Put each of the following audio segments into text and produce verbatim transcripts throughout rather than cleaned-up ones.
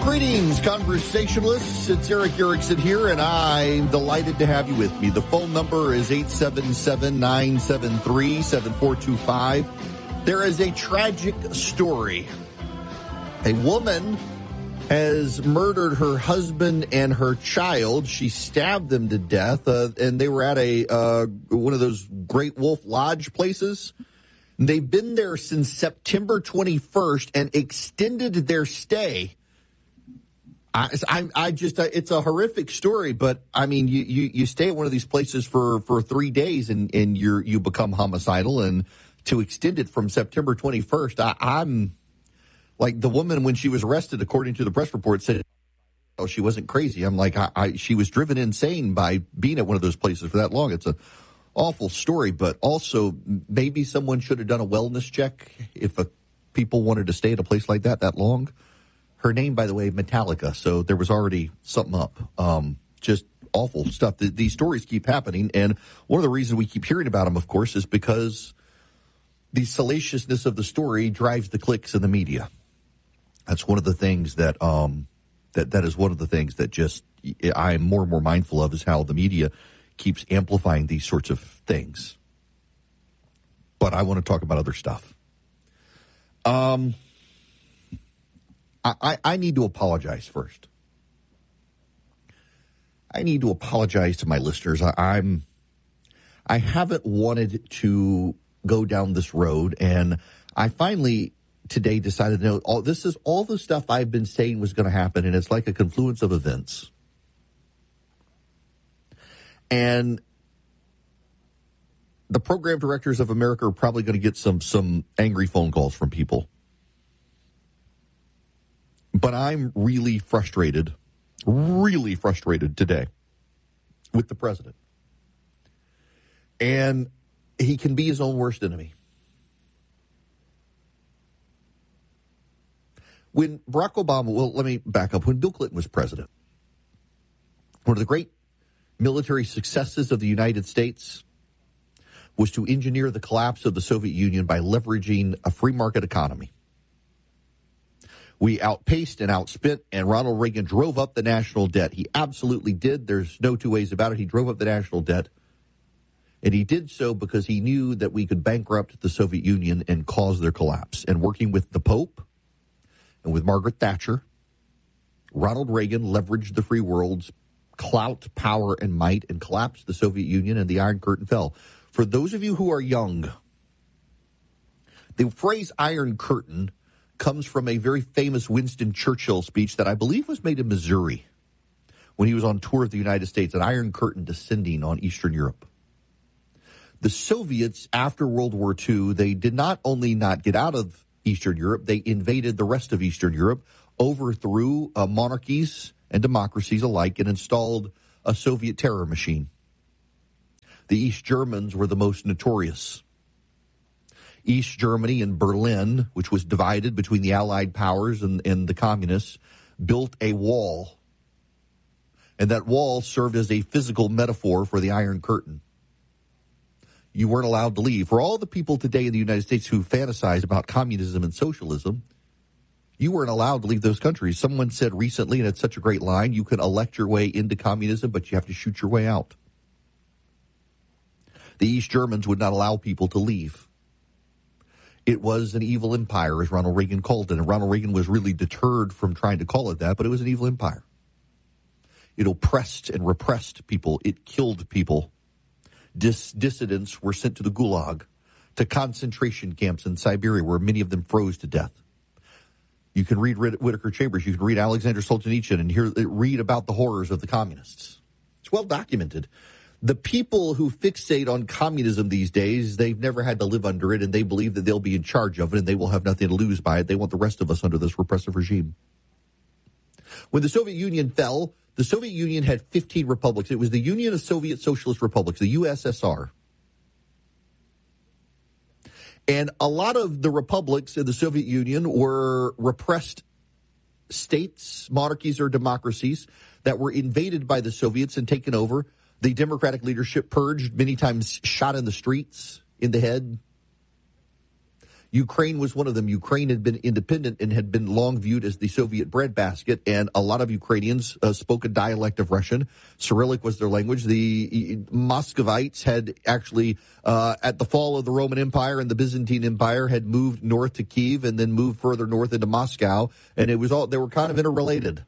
Greetings, conversationalists. It's Eric Erickson here, and I'm delighted to have you with me. The phone number is eight seven seven, nine seven three, seven four two five. There is a tragic story. A woman has murdered her husband and her child. She stabbed them to death, uh, and they were at a uh, one of those Great Wolf Lodge places. They've been there since September twenty-first and extended their stay. I, I, I just, it's a horrific story, but I mean, you, you, you stay at one of these places for, for three days and, and you're, you become homicidal, and to extend it from September twenty-first, I, I'm like the woman when she was arrested, according to the press report, said, oh, she wasn't crazy. I'm like, I, I, she was driven insane by being at one of those places for that long. It's a awful story, but also maybe someone should have done a wellness check if a, people wanted to stay at a place like that that long. Her name, by the way, Metallica, so there was already something up. Um, just awful stuff. The, these stories keep happening, and one of the reasons we keep hearing about them, of course, is because the salaciousness of the story drives the clicks in the media. That's one of the things that um, that that is one of the things that just I am more and more mindful of, is how the media keeps amplifying these sorts of things. But I want to talk about other stuff. Um. I, I need to apologize first. I need to apologize to my listeners. I, I'm, I haven't wanted to go down this road, and I finally today decided, no, all, this is all the stuff I've been saying was going to happen, and it's like a confluence of events. And the program directors of America are probably going to get some some angry phone calls from people. But I'm really frustrated, really frustrated today with the president. And he can be his own worst enemy. When Barack Obama, well, let me back up. When Bill Clinton was president, one of the great military successes of the United States was to engineer the collapse of the Soviet Union by leveraging a free market economy. We outpaced and outspent, and Ronald Reagan drove up the national debt. He absolutely did. There's no two ways about it. He drove up the national debt, and he did so because he knew that we could bankrupt the Soviet Union and cause their collapse. And working with the Pope and with Margaret Thatcher, Ronald Reagan leveraged the free world's clout, power, and might and collapsed the Soviet Union, and the Iron Curtain fell. For those of you who are young, the phrase Iron Curtain comes from a very famous Winston Churchill speech that I believe was made in Missouri when he was on tour of the United States, an Iron Curtain descending on Eastern Europe. The Soviets, after World War Two, they did not only not get out of Eastern Europe, they invaded the rest of Eastern Europe, overthrew uh, monarchies and democracies alike, and installed a Soviet terror machine. The East Germans were the most notorious. East Germany and Berlin, which was divided between the Allied powers and, and the communists, built a wall. And that wall served as a physical metaphor for the Iron Curtain. You weren't allowed to leave. For all the people today in the United States who fantasize about communism and socialism, you weren't allowed to leave those countries. Someone said recently, and it's such a great line, you can elect your way into communism, but you have to shoot your way out. The East Germans would not allow people to leave. It was an evil empire, as Ronald Reagan called it. And Ronald Reagan was really deterred from trying to call it that, but it was an evil empire. It oppressed and repressed people. It killed people. Dis- dissidents were sent to the Gulag, to concentration camps in Siberia, where many of them froze to death. You can read Whittaker Chambers. You can read Alexander Solzhenitsyn and hear, read about the horrors of the communists. It's well documented. The people who fixate on communism these days, they've never had to live under it, and they believe that they'll be in charge of it, and they will have nothing to lose by it. They want the rest of us under this repressive regime. When the Soviet Union fell, the Soviet Union had fifteen republics. It was the Union of Soviet Socialist Republics, the U S S R. And a lot of the republics in the Soviet Union were repressed states, monarchies, or democracies that were invaded by the Soviets and taken over. The democratic leadership purged, many times shot in the streets, in the head. Ukraine was one of them. Ukraine had been independent and had been long viewed as the Soviet breadbasket, and a lot of Ukrainians uh, spoke a dialect of Russian. Cyrillic was their language. The Muscovites had actually, uh, at the fall of the Roman Empire and the Byzantine Empire, had moved north to Kiev and then moved further north into Moscow, and it was all they were kind of interrelated.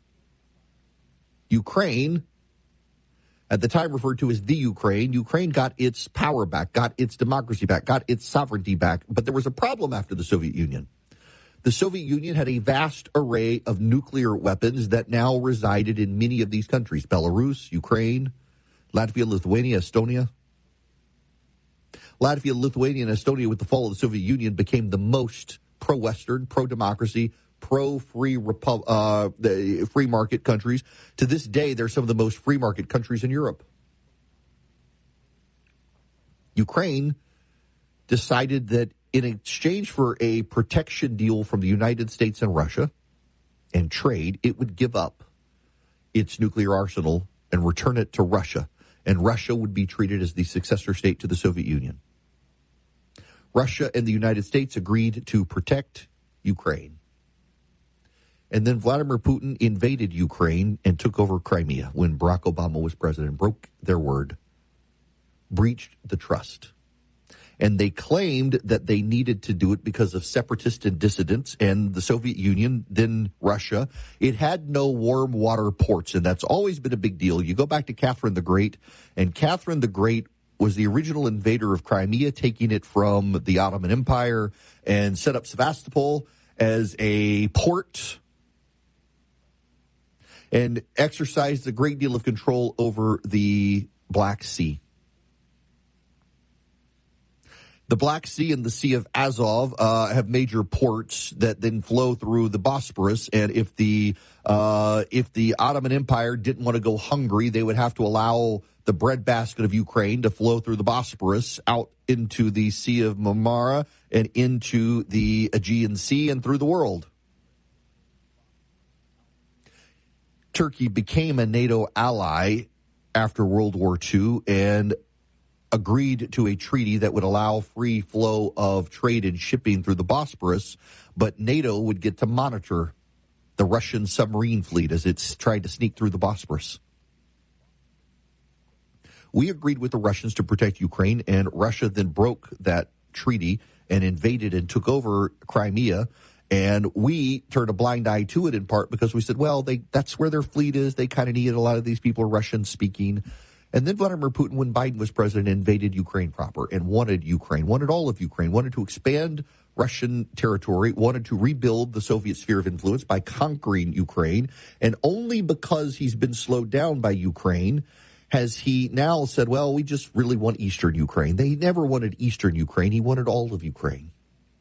Ukraine, at the time referred to as the Ukraine, Ukraine got its power back, got its democracy back, got its sovereignty back. But there was a problem after the Soviet Union. The Soviet Union had a vast array of nuclear weapons that now resided in many of these countries: Belarus, Ukraine, Latvia, Lithuania, Estonia. Latvia, Lithuania, and Estonia, with the fall of the Soviet Union, became the most pro-Western, pro-democracy, pro-free Repu- uh, the free market countries. To this day, they're some of the most free market countries in Europe. Ukraine decided that in exchange for a protection deal from the United States and Russia and trade, it would give up its nuclear arsenal and return it to Russia. And Russia would be treated as the successor state to the Soviet Union. Russia and the United States agreed to protect Ukraine. And then Vladimir Putin invaded Ukraine and took over Crimea when Barack Obama was president, broke their word, breached the trust. And they claimed that they needed to do it because of separatists and dissidents and the Soviet Union, then Russia. It had no warm water ports, and that's always been a big deal. You go back to Catherine the Great, and Catherine the Great was the original invader of Crimea, taking it from the Ottoman Empire, and set up Sevastopol as a port and exercised a great deal of control over the Black Sea. The Black Sea and the Sea of Azov uh, have major ports that then flow through the Bosporus, and if the uh, if the Ottoman Empire didn't want to go hungry, they would have to allow the breadbasket of Ukraine to flow through the Bosporus out into the Sea of Marmara and into the Aegean Sea and through the world. Turkey became a NATO ally after World War Two and agreed to a treaty that would allow free flow of trade and shipping through the Bosporus, but NATO would get to monitor the Russian submarine fleet as it's tried to sneak through the Bosporus. We agreed with the Russians to protect Ukraine, and Russia then broke that treaty and invaded and took over Crimea. And we turned a blind eye to it in part because we said, well, they that's where their fleet is. They kind of need it. A lot of these people are Russian speaking. And then Vladimir Putin, when Biden was president, invaded Ukraine proper and wanted Ukraine, wanted all of Ukraine, wanted to expand Russian territory, wanted to rebuild the Soviet sphere of influence by conquering Ukraine. And only because he's been slowed down by Ukraine has he now said, well, we just really want Eastern Ukraine. They never wanted Eastern Ukraine. He wanted all of Ukraine.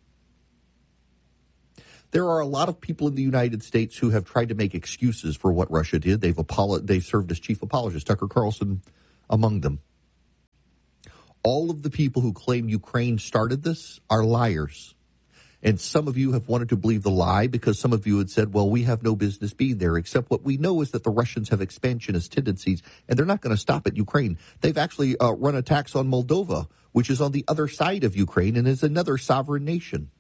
There are a lot of people in the United States who have tried to make excuses for what Russia did. They've apolo- they've served as chief apologists, Tucker Carlson among them. All of the people who claim Ukraine started this are liars. And some of you have wanted to believe the lie because some of you had said, well, we have no business being there, except what we know is that the Russians have expansionist tendencies, and they're not going to stop at Ukraine. They've actually uh, run attacks on Moldova, which is on the other side of Ukraine and is another sovereign nation.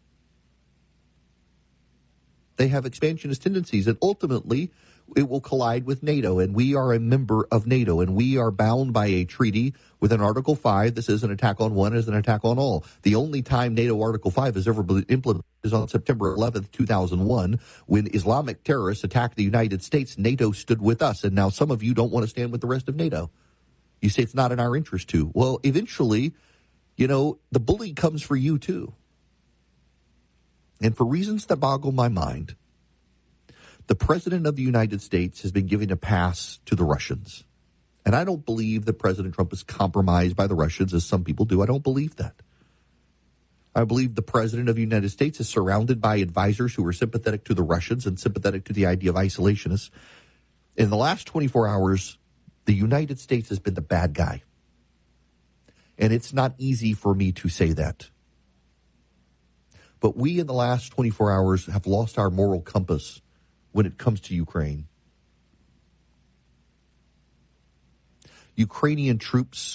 They have expansionist tendencies, and ultimately it will collide with NATO, and we are a member of NATO, and we are bound by a treaty with an Article five. This is an attack on one, is an attack on all. The only time NATO Article five has ever been implemented is on September eleventh, two thousand one, when Islamic terrorists attacked the United States. NATO stood with us, and now some of you don't want to stand with the rest of NATO. You say it's not in our interest to. Well, eventually, you know, the bully comes for you too. And for reasons that boggle my mind, the President of the United States has been giving a pass to the Russians. And I don't believe that President Trump is compromised by the Russians, as some people do. I don't believe that. I believe the President of the United States is surrounded by advisors who are sympathetic to the Russians and sympathetic to the idea of isolationists. In the last twenty-four hours, the United States has been the bad guy. And it's not easy for me to say that. But we in the last twenty-four hours have lost our moral compass when it comes to Ukraine. Ukrainian troops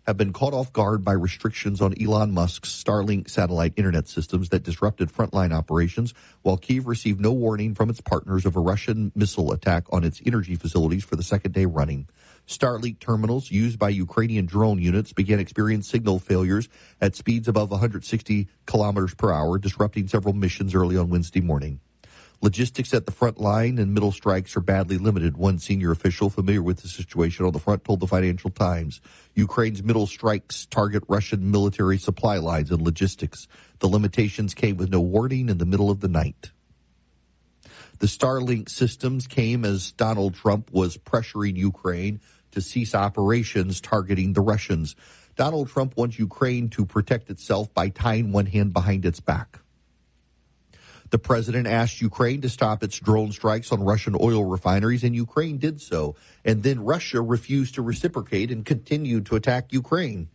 have been caught off guard by restrictions on Elon Musk's Starlink satellite internet systems that disrupted frontline operations, while Kyiv received no warning from its partners of a Russian missile attack on its energy facilities for the second day running. Starlink terminals used by Ukrainian drone units began experiencing signal failures at speeds above one hundred sixty kilometers per hour, disrupting several missions early on Wednesday morning. Logistics at the front line and middle strikes are badly limited, one senior official familiar with the situation on the front told the Financial Times. Ukraine's middle strikes target Russian military supply lines and logistics. The limitations came with no warning in the middle of the night. The Starlink systems came as Donald Trump was pressuring Ukraine to cease operations targeting the Russians. Donald Trump wants Ukraine to protect itself by tying one hand behind its back. The president asked Ukraine to stop its drone strikes on Russian oil refineries, and Ukraine did so. And then Russia refused to reciprocate and continued to attack Ukraine.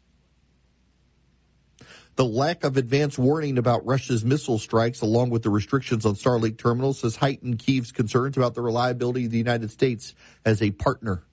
The lack of advance warning about Russia's missile strikes, along with the restrictions on Starlink terminals, has heightened Kyiv's concerns about the reliability of the United States as a partner.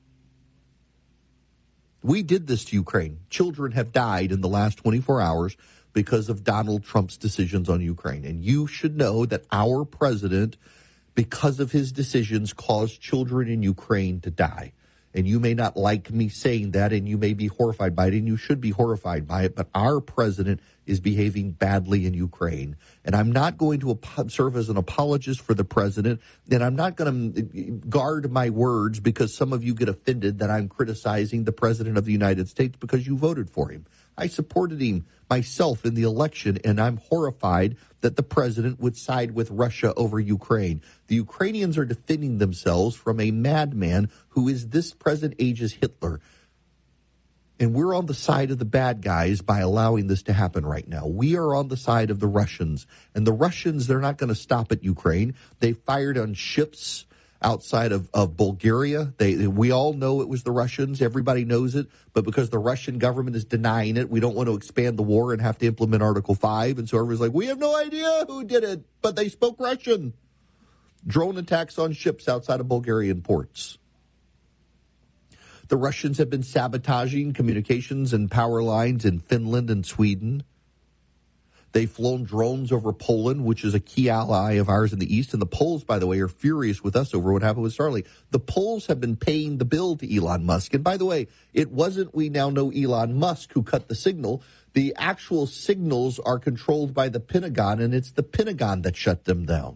We did this to Ukraine. Children have died in the last twenty-four hours because of Donald Trump's decisions on Ukraine. And you should know that our president, because of his decisions, caused children in Ukraine to die. And you may not like me saying that, and you may be horrified by it, and you should be horrified by it, but our president is behaving badly in Ukraine. And I'm not going to serve as an apologist for the president, and I'm not going to guard my words because some of you get offended that I'm criticizing the president of the United States because you voted for him. I supported him myself in the election, and I'm horrified that the president would side with Russia over Ukraine. The Ukrainians are defending themselves from a madman who is this present age's Hitler. And we're on the side of the bad guys by allowing this to happen right now. We are on the side of the Russians. And the Russians, they're not going to stop at Ukraine. They fired on ships outside of, of Bulgaria. They, we all know it was the Russians. Everybody knows it. But because the Russian government is denying it, we don't want to expand the war and have to implement Article five. And so everybody's like, we have no idea who did it, but they spoke Russian. Drone attacks on ships outside of Bulgarian ports. The Russians have been sabotaging communications and power lines in Finland and Sweden. They've flown drones over Poland, which is a key ally of ours in the East. And the Poles, by the way, are furious with us over what happened with Starlink. The Poles have been paying the bill to Elon Musk. And by the way, it wasn't, we now know, Elon Musk who cut the signal. The actual signals are controlled by the Pentagon, and it's the Pentagon that shut them down.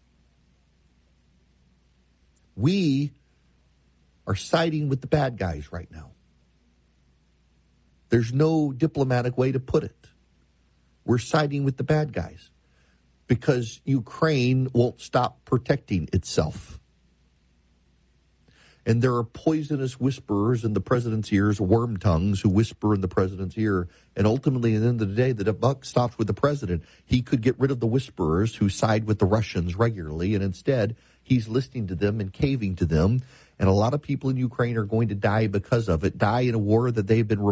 We are siding with the bad guys right now. There's no diplomatic way to put it. We're siding with the bad guys because Ukraine won't stop protecting itself. And there are poisonous whisperers in the president's ears, worm tongues, who whisper in the president's ear. And ultimately, at the end of the day, the buck stops with the president. He could get rid of the whisperers who side with the Russians regularly, and instead, he's listening to them and caving to them. And a lot of people in Ukraine are going to die because of it, die in a war that they've been